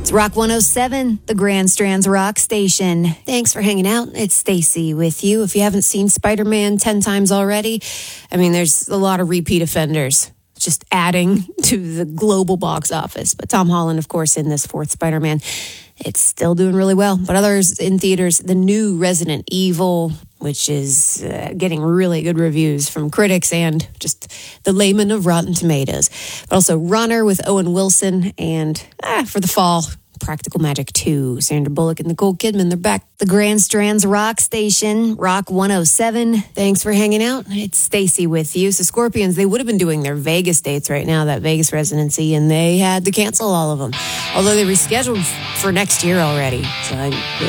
It's Rock 107, the Grand Strands Rock Station. Thanks for hanging out. It's Stacy with you. If you haven't seen Spider-Man 10 times already, there's a lot of repeat offenders just adding to the global box office. But Tom Holland, of course, in this fourth Spider-Man, it's still doing really well. But others in theaters, the new Resident Evil, which is getting really good reviews from critics and just the layman of Rotten Tomatoes. But also Runner with Owen Wilson, and for the fall, Practical Magic 2. Sandra Bullock and Nicole Kidman, they're back. The Grand Strands Rock Station, Rock 107. Thanks for hanging out. It's Stacy with you. So Scorpions, they would have been doing their Vegas dates right now, that Vegas residency, and they had to cancel all of them. Although they rescheduled for next year already. So